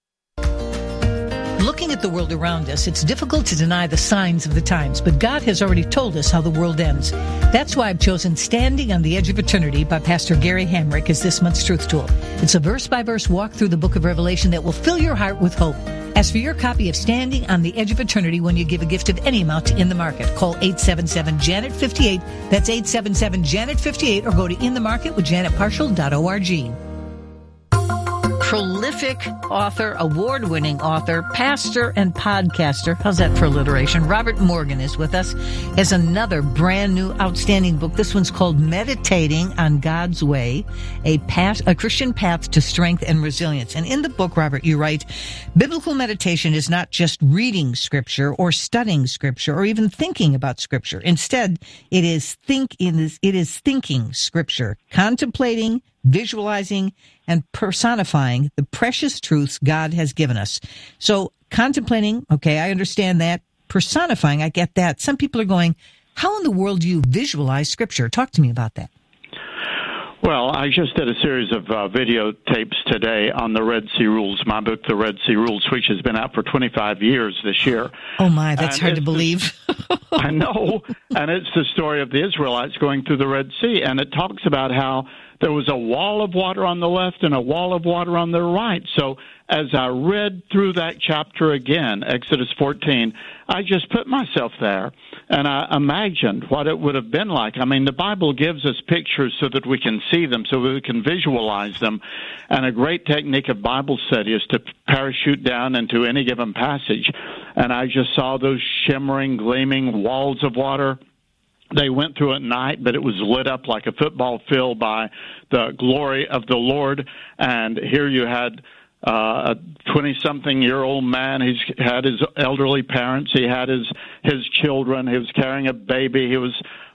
Speaker 11: Looking at the world around us, it's difficult to deny the signs of the times, but God has already told us how the world ends. That's why I've chosen Standing on the Edge of Eternity by Pastor Gary Hamrick as this month's Truth Tool. It's a verse-by-verse walk through the book of Revelation that will fill your heart with hope. Ask for your copy of Standing on the Edge of Eternity when you give a gift of any amount to In the Market. Call eight seven seven, Janet fifty-eight. That's eight seven seven, Janet fifty-eight, or go to in the market with janet parshall dot org. Prolific author, award-winning author, pastor, and podcaster. How's that for alliteration? Robert Morgan is with us as another brand new outstanding book. This one's called Meditating on God's Way, a, path, a Christian Path to Strength and Resilience. And in the book, Robert, you write, biblical meditation is not just reading Scripture or studying Scripture or even thinking about Scripture. Instead, it is think it is, it is thinking Scripture, contemplating, visualizing, and personifying the precious truths God has given us. So contemplating, okay, I understand that. Personifying, I get that. Some people are going, how in the world do you visualize Scripture? Talk to me about that.
Speaker 2: Well, I just did a series of uh, video tapes today on the Red Sea Rules, my book, The Red Sea Rules, which has been out for twenty-five years this year.
Speaker 11: Oh, my, that's
Speaker 2: and
Speaker 11: hard to believe.
Speaker 2: I know, and it's the story of the Israelites going through the Red Sea, and it talks about how there was a wall of water on the left and a wall of water on the right. So as I read through that chapter again, Exodus fourteen, I just put myself there and I imagined what it would have been like. I mean, the Bible gives us pictures so that we can see them, so we can visualize them. And a great technique of Bible study is to parachute down into any given passage. And I just saw those shimmering, gleaming walls of water. They went through at night, but it was lit up like a football field by the glory of the Lord. And here you had uh, a twenty-something-year-old man. He's had his elderly parents. He had his his children. He was carrying a baby. He was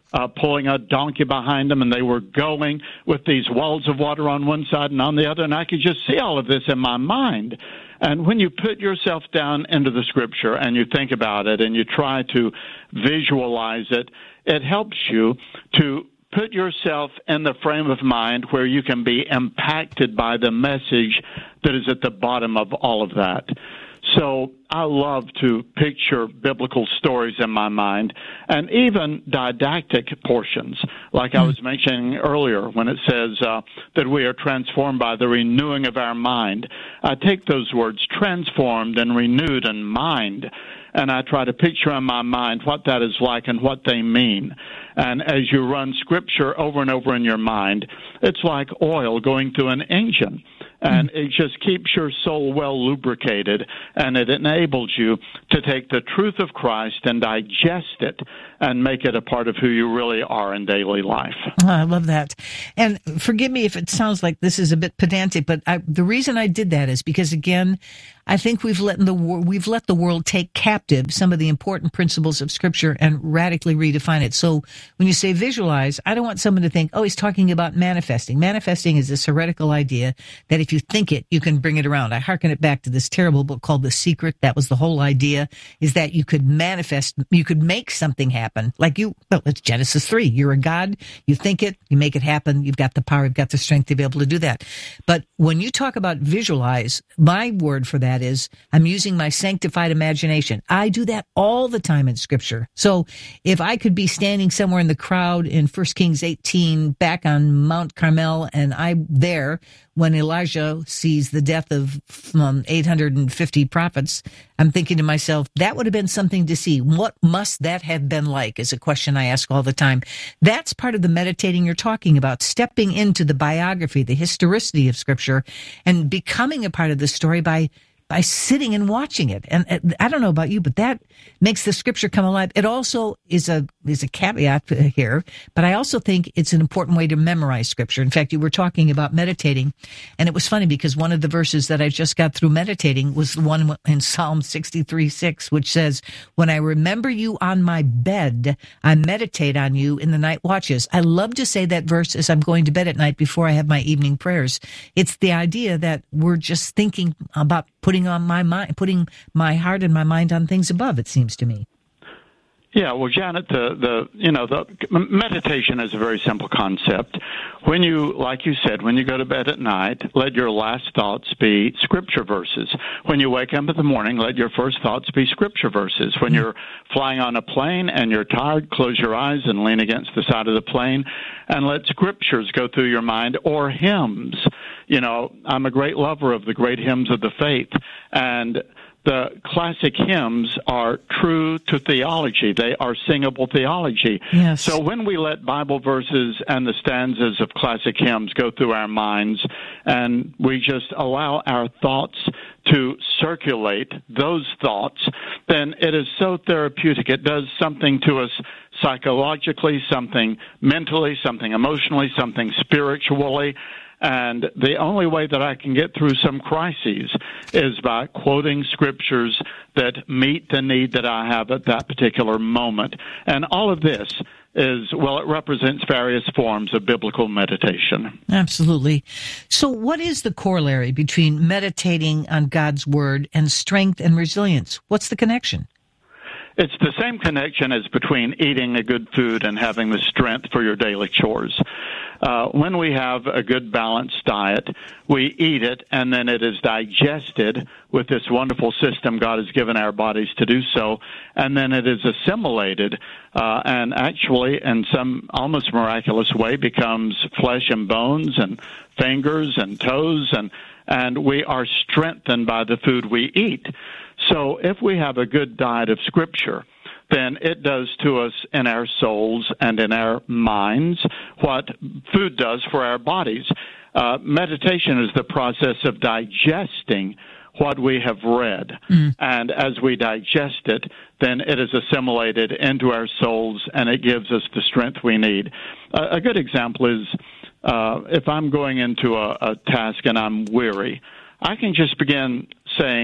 Speaker 2: uh, pulling a donkey behind them, and they were going with these walls of water on one side and on the other, and I could just see all of this in my mind. And when you put yourself down into the Scripture and you think about it and you try to visualize it, it helps you to put yourself in the frame of mind where you can be impacted by the message that is at the bottom of all of that. So I love to picture biblical stories in my mind, and even didactic portions, like I was mentioning earlier when it says uh, that we are transformed by the renewing of our mind. I take those words, transformed and renewed in mind, and I try to picture in my mind what that is like and what they mean. And as you run Scripture over and over in your mind, it's like oil going through an engine. And it just keeps your soul well lubricated, and it enables you to take the truth of Christ and digest it and make it a part of who you really are in daily life.
Speaker 11: Oh, I love that. And forgive me if it sounds like this is a bit pedantic, but I, the reason I did that is because, again, I think we've let the we've let the world take captive some of the important principles of Scripture and radically redefine it. So when you say visualize, I don't want someone to think, oh, he's talking about manifesting. Manifesting is this heretical idea that if you think it, you can bring it around. I hearken it back to this terrible book called The Secret. That was the whole idea, is that you could manifest, you could make something happen. Like you, well, it's Genesis three. You're a God, you think it, you make it happen, you've got the power, you've got the strength to be able to do that. But when you talk about visualize, my word for that is I'm using my sanctified imagination. I do that all the time in Scripture. So if I could be standing somewhere in the crowd in First Kings eighteen back on Mount Carmel, and I'm there when Elijah sees the death of um, eight hundred fifty prophets, I'm thinking to myself, that would have been something to see. What must that have been like is a question I ask all the time. That's part of the meditating you're talking about, stepping into the biography, the historicity of Scripture, and becoming a part of the story by by sitting and watching it. And uh, I don't know about you, but that makes the Scripture come alive. It also is a is a caveat here, but I also think it's an important way to memorize Scripture. In fact, you were talking about meditating, and it was funny because one of the verses that I just got through meditating was the one in Psalm sixty-three six, which says, when I remember you on my bed, I meditate on you in the night watches. I love to say that verse as I'm going to bed at night before I have my evening prayers. It's the idea that we're just thinking about putting on my mind, putting my heart and my mind on things above, it seems to me.
Speaker 2: Yeah, well, Janet, the, the you know, the meditation is a very simple concept. When you, like you said, when you go to bed at night, let your last thoughts be Scripture verses. When you wake up in the morning, let your first thoughts be Scripture verses. When you're flying on a plane and you're tired, close your eyes and lean against the side of the plane and let Scriptures go through your mind, or hymns. You know, I'm a great lover of the great hymns of the faith, and the classic hymns are true to theology. They are singable theology.
Speaker 11: Yes.
Speaker 2: So when we let Bible verses and the stanzas of classic hymns go through our minds, and we just allow our thoughts to circulate those thoughts, then it is so therapeutic. It does something to us psychologically, something mentally, something emotionally, something spiritually. And the only way that I can get through some crises is by quoting Scriptures that meet the need that I have at that particular moment. And all of this is, well, it represents various forms of biblical meditation.
Speaker 11: Absolutely. So what is the corollary between meditating on God's Word and strength and resilience? What's the connection?
Speaker 2: It's the same connection as between eating a good food and having the strength for your daily chores. Uh, when we have a good balanced diet, we eat it, and then it is digested with this wonderful system God has given our bodies to do so, and then it is assimilated uh, and actually, in some almost miraculous way, becomes flesh and bones and fingers and toes, and, and we are strengthened by the food we eat. So if we have a good diet of Scripture, then it does to us in our souls and in our minds what food does for our bodies. Uh, meditation is the process of digesting what we have read. Mm. And as we digest it, then it is assimilated into our souls, and it gives us the strength we need. Uh, a good example is uh, if I'm going into a, a task and I'm weary, I can just begin saying,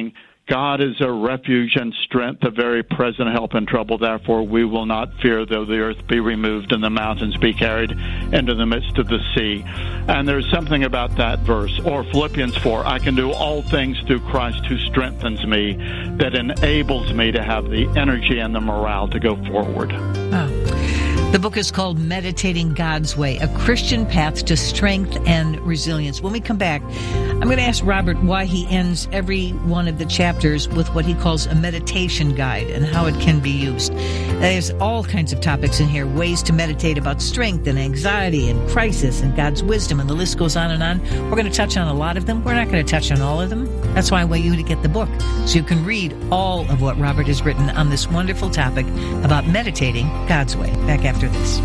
Speaker 2: God is a refuge and strength, a very present help in trouble. Therefore, we will not fear, though the earth be removed and the mountains be carried into the midst of the sea. And there's something about that verse. Or Philippians four, I can do all things through Christ who strengthens me, that enables me to have the energy and the morale to go forward.
Speaker 11: Oh. The book is called Meditating God's Way, A Christian Path to Strength and Resilience. When we come back, I'm going to ask Robert why he ends every one of the chapters with what he calls a meditation guide and how it can be used. There's all kinds of topics in here, ways to meditate about strength and anxiety and crisis and God's wisdom, and the list goes on and on. We're going to touch on a lot of them. We're not going to touch on all of them. That's why I want you to get the book, so you can read all of what Robert has written on this wonderful topic about meditating God's way. Back after this.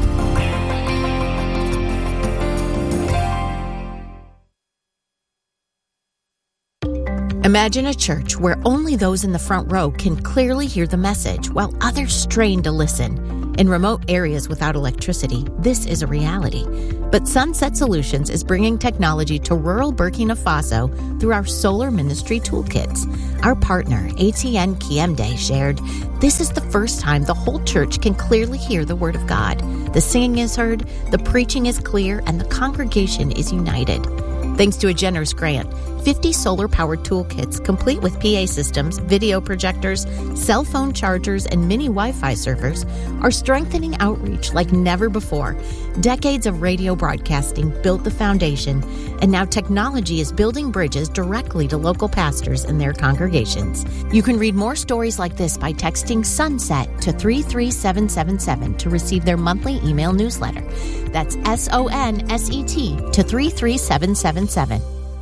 Speaker 9: Imagine a church where only those in the front row can clearly hear the message while others strain to listen. In remote areas without electricity, this is a reality. But Sunset Solutions is bringing technology to rural Burkina Faso through our Solar Ministry Toolkits. Our partner, A T N Kiemde, shared, "This is the first time the whole church can clearly hear the Word of God. The singing is heard, the preaching is clear, and the congregation is united." Thanks to a generous grant, fifty solar-powered toolkits complete with P A systems, video projectors, cell phone chargers, and mini Wi-Fi servers are strengthening outreach like never before. Decades of radio broadcasting built the foundation, and now technology is building bridges directly to local pastors and their congregations. You can read more stories like this by texting SUNSET to three three seven seven seven to receive their monthly email newsletter. That's S O N S E T to three three seven seven seven.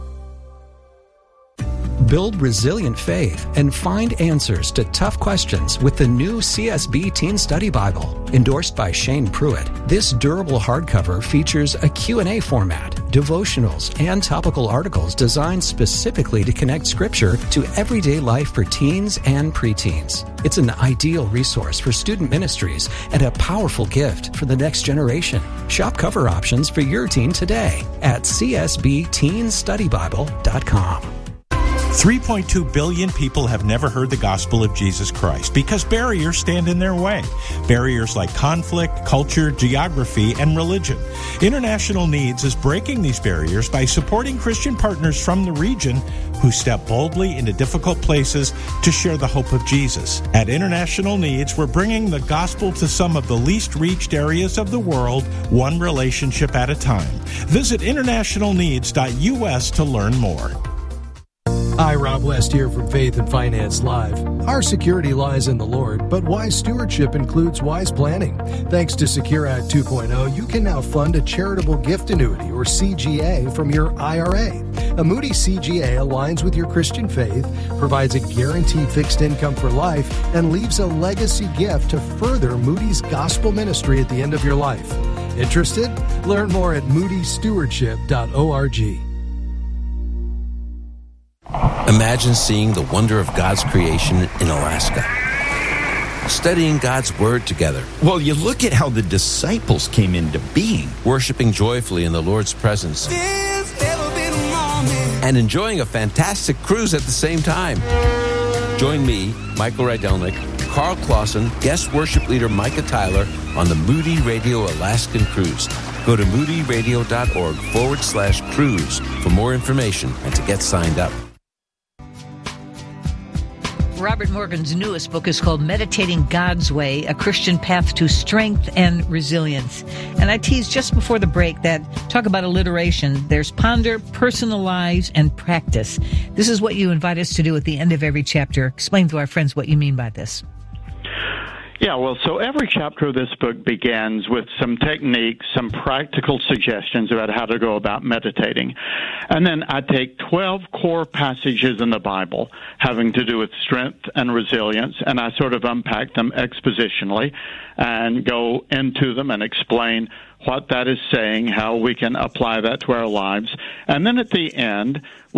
Speaker 21: Build resilient faith and find answers to tough questions with the new C S B Teen Study Bible. Endorsed by Shane Pruitt, this durable hardcover features a Q and A format, devotionals, and topical articles designed specifically to connect Scripture to everyday life for teens and preteens. It's an ideal resource for student ministries and a powerful gift for the next generation. Shop cover options for your teen today at c s b teen study bible dot com.
Speaker 10: three point two billion people have never heard the gospel of Jesus Christ because barriers stand in their way. Barriers like conflict, culture, geography, and religion. International Needs is breaking these barriers by supporting Christian partners from the region who step boldly into difficult places to share the hope of Jesus. At International Needs, we're bringing the gospel to some of the least reached areas of the world, one relationship at a time. Visit international needs dot u s to learn more.
Speaker 12: Hi, Rob West here from Faith and Finance Live. Our security lies in the Lord, but wise stewardship includes wise planning. Thanks to Secure Act two point oh, you can now fund a charitable gift annuity, or C G A, from your I R A. A Moody C G A aligns with your Christian faith, provides a guaranteed fixed income for life, and leaves a legacy gift to further Moody's gospel ministry at the end of your life. Interested? Learn more at moody stewardship dot org.
Speaker 14: Imagine seeing the wonder of God's creation in Alaska. Studying God's Word together.
Speaker 15: Well, you look at how the disciples came into being.
Speaker 14: Worshiping joyfully in the Lord's presence. And enjoying a fantastic cruise at the same time. Join me, Michael Rydelnik, Carl Clausen, guest worship leader Micah Tyler on the Moody Radio Alaskan Cruise. Go to moody radio dot org forward slash cruise for more information and to get signed up.
Speaker 11: Robert Morgan's newest book is called Meditating God's Way, A Christian Path to Strength and Resilience. And I teased just before the break that, talk about alliteration, there's ponder, personalize, and practice. This is what you invite us to do at the end of every chapter. Explain to our friends what you mean by this.
Speaker 2: Yeah, well, so every chapter of this book begins with some techniques, some practical suggestions about how to go about meditating. And then I take twelve core passages in the Bible having to do with strength and resilience, and I sort of unpack them expositionally and go into them and explain what that is saying, how we can apply that to our lives. And then at the end, we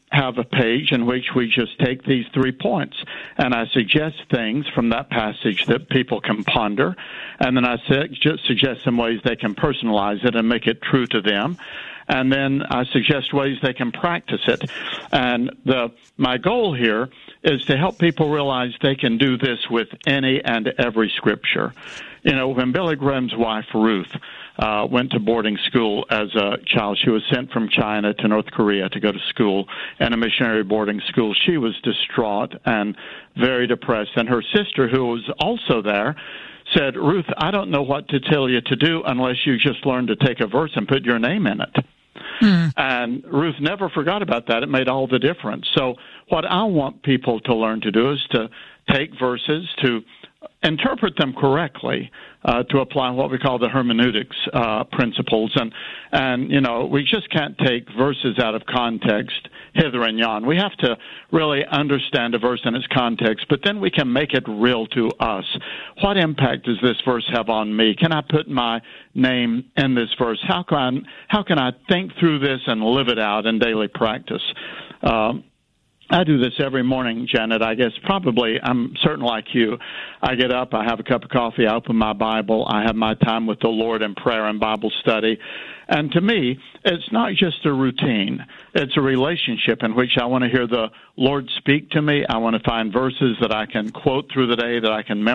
Speaker 2: have a page in which we just take these three points, and I suggest things from that passage that people can ponder, and then I su- suggest some ways they can personalize it and make it true to them, and then I suggest ways they can practice it. And the my goal here is to help people realize they can do this with any and every Scripture. You know, when Billy Graham's wife, Ruth, uh, went to boarding school as a child, she was sent from China to North Korea to go to school in a missionary boarding school. She was distraught and very depressed. And her sister, who was also there, said, Ruth, I don't know what to tell you to do unless you just learn to take a verse and put your name in it. Mm. And Ruth never forgot about that. It made all the difference. So what I want people to learn to do is to take verses, to interpret them correctly, uh, to apply what we call the hermeneutics uh, principles. And, and, you know, we just can't take verses out of context hither and yon. We have to really understand a verse in its context, but then we can make it real to us. What impact does this verse have on me? Can I put my name in this verse? How can, how can I think through this and live it out in daily practice? Um, I do this every morning, Janet. I guess probably I'm certain like you. I get up, I have a cup of coffee, I open my Bible, I have my time with the Lord in prayer and Bible study. And to me, it's not just a routine. It's a relationship in which I want to hear the Lord speak to me. I want to find verses that I can quote through the day, that I can memorize.